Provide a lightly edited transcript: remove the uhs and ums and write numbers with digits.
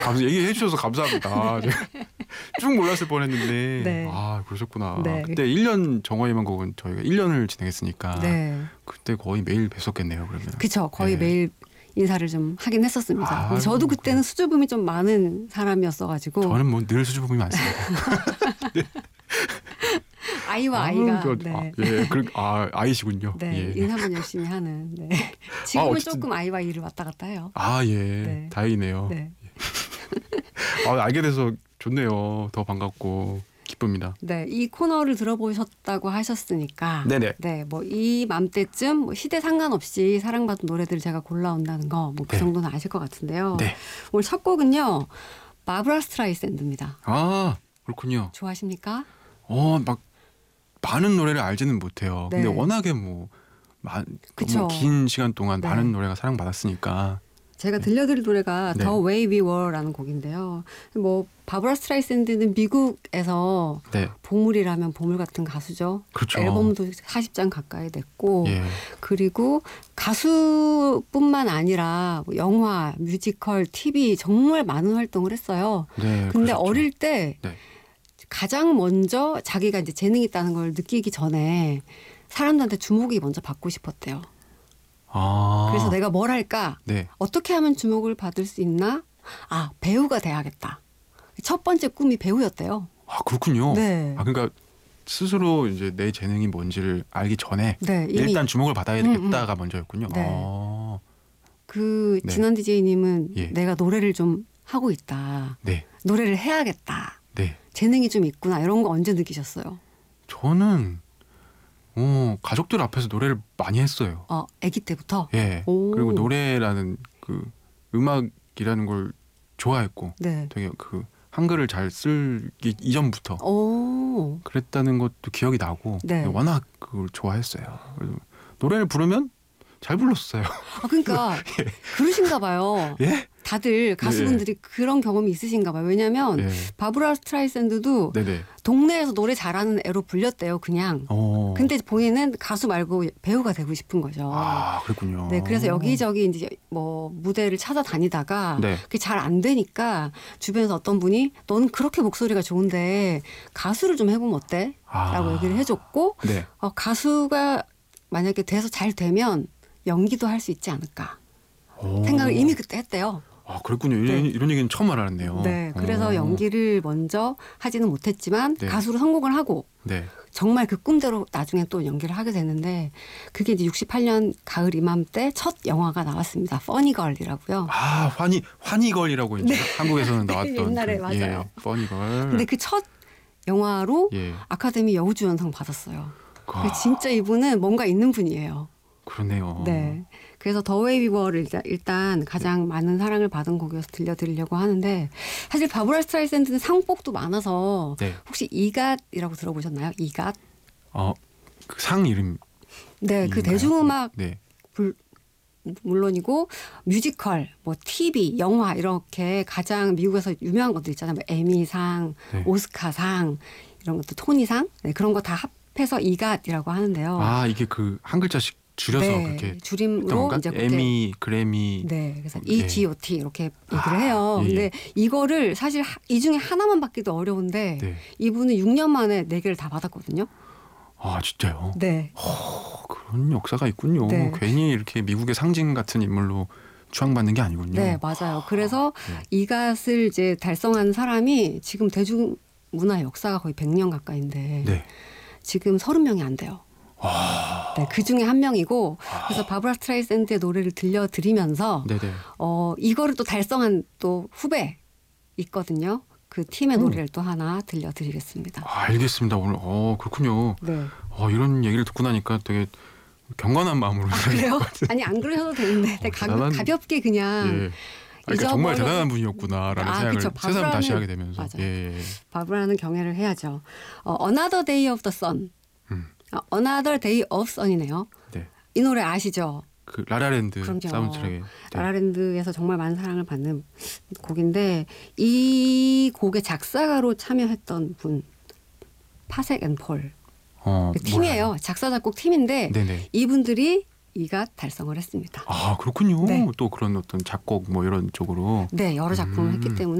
얘기해 주셔서 감사합니다. 제가 쭉 몰랐을 뻔했는데 네. 아 그러셨구나. 네. 그때 1년 정화희망 곡은 저희가 1년을 진행했으니까 네. 그때 거의 매일 뵀었겠네요. 그러면. 그쵸. 거의 네. 매일 인사를 좀 하긴 했었습니다. 근데 저도 그때는 수줍음이 좀 많은 사람이었어가지고. 저는 뭐 늘 수줍음이 많습니다. 네. 아이와 아이가. 네. 예, 아이시군요. 네, 예. 인사만 열심히 하는. 네. 지금은 어쨌든, 조금 아이와 이를 왔다 갔다 해요. 아, 예. 네. 다행이네요. 네. 알게 돼서 좋네요. 더 반갑고 기쁩니다. 네, 이 코너를 들어보셨다고 하셨으니까. 네네. 네, 뭐 이 맘때쯤 뭐 시대 상관없이 사랑받은 노래들을 제가 골라온다는 거, 뭐 그 네. 정도는 아실 것 같은데요. 네. 오늘 첫 곡은요, 바브라 스트라이샌드입니다. 아, 그렇군요. 좋아하십니까? 막 많은 노래를 알지는 못해요. 네. 근데 워낙에 그쵸. 너무 긴 시간 동안 네. 많은 노래가 사랑받았으니까. 제가 들려드릴 노래가 네. The Way We Were라는 곡인데요. 뭐 바브라 스트라이샌드는 미국에서 네. 보물이라면 보물 같은 가수죠. 그렇죠. 앨범도 40장 가까이 냈고 예. 그리고 가수뿐만 아니라 뭐 영화, 뮤지컬, TV 정말 많은 활동을 했어요. 네. 근데 그러셨죠. 어릴 때 네. 가장 먼저 자기가 이제 재능이 있다는 걸 느끼기 전에 사람들한테 주목이 먼저 받고 싶었대요. 그래서 내가 뭘 할까? 네. 어떻게 하면 주목을 받을 수 있나? 배우가 돼야겠다. 첫 번째 꿈이 배우였대요. 그렇군요. 네. 그러니까 스스로 이제 내 재능이 뭔지를 알기 전에 네, 이미 일단 주목을 받아야 되겠다가 먼저였군요. 네. 그 네. 진원 DJ님은 예. 내가 노래를 좀 하고 있다. 네. 노래를 해야겠다. 네. 재능이 좀 있구나. 이런 거 언제 느끼셨어요? 저는 가족들 앞에서 노래를 많이 했어요. 아기 때부터? 예. 오. 그리고 노래라는 그 음악이라는 걸 좋아했고 네. 되게 그 한글을 잘 쓰기 이전부터 오. 그랬다는 것도 기억이 나고 네. 워낙 그걸 좋아했어요. 그래서 노래를 부르면 잘 불렀어요. 그러니까 예. 그러신가 봐요. 예? 다들 가수분들이 그런 경험이 있으신가 봐요. 왜냐하면 예. 바브라 스트라이샌드도 네네. 동네에서 노래 잘하는 애로 불렸대요. 그냥. 근데 본인은 가수 말고 배우가 되고 싶은 거죠. 그랬군요. 네, 그래서 여기저기 이제 뭐 무대를 찾아다니다가 네. 그게 잘 안 되니까 주변에서 어떤 분이 너는 그렇게 목소리가 좋은데 가수를 좀 해보면 어때? 라고 얘기를 해줬고 네. 가수가 만약에 돼서 잘 되면 연기도 할 수 있지 않을까 생각을 이미 그때 했대요. 그랬군요. 이런 얘기는 처음 알았네요. 네, 그래서 연기를 먼저 하지는 못했지만 네. 가수로 성공을 하고 네. 정말 그 꿈대로 나중에 또 연기를 하게 되는데 그게 이제 68년 가을 이맘때 첫 영화가 나왔습니다. 퍼니걸이라고요. 환희걸이라고 이제 한국에서는 나왔던 옛날에 맞아요. 퍼니걸. 근데 그 첫 영화로 예. 아카데미 여우주연상 받았어요. 진짜 이분은 뭔가 있는 분이에요. 그러네요. 네. 그래서 더 웨이 위버를 일단 가장 많은 사랑을 받은 곡이어서 들려드리려고 하는데 사실 바브라 스트라이샌드는 상복도 많아서 네. 혹시 이갓이라고 들어보셨나요? 이갓? 그 상 이름. 네, 그 대중음악 네. 물론이고 뮤지컬, 뭐 TV, 영화 이렇게 가장 미국에서 유명한 것들 있잖아요. 뭐 에미상, 네. 오스카상 이런 것도 토니상 그런 거 다 합해서 이갓이라고 하는데요. 이게 그 한 글자씩 줄여서 그렇게 줄임으로 이제 에미, 그래미. 네, 그래서 네. EGOT 이렇게 얘기를 해요. 예. 근데 이거를 사실 이 중에 하나만 받기도 어려운데 네. 이분은 6년 만에 4개를 다 받았거든요. 진짜요? 네. 그런 역사가 있군요. 네. 괜히 이렇게 미국의 상징 같은 인물로 추앙받는 게 아니군요. 네, 맞아요. 그래서 네. 이갓을 이제 달성한 사람이 지금 대중문화 역사가 거의 100년 가까이인데 네. 지금 30명이 안 돼요. 네, 그 중에 한 명이고 그래서 바브라 스트라이샌드의 노래를 들려드리면서 네네. 이거를 또 달성한 또 후배 있거든요. 그 팀의 노래를 또 하나 들려드리겠습니다. 알겠습니다. 오늘 그렇군요. 네. 이런 얘기를 듣고 나니까 되게 경건한 마음으로 그래요? 아니 안 그러셔도 되는데 가볍게 그냥 예. 그러니까 정말 대단한 분이었구나라는 생각을 그쵸. 새삼 다시 하게 되면서. 맞아요. 예. 바브라는 경애를 해야죠. Another Day of the Sun. Another Day of Sun이네요. 네. 이 노래 아시죠? 그 라라랜드 그럼요. 사운드트랙에. 네. 라라랜드에서 정말 많은 사랑을 받는 곡인데 이 곡의 작사가로 참여했던 분 파색 앤 폴. 팀이에요. 작사 작곡 팀인데 네네. 이분들이 2가 달성을 했습니다. 아, 그렇군요. 네. 또 그런 어떤 작곡 뭐 이런 쪽으로. 네, 여러 작품을 했기 때문에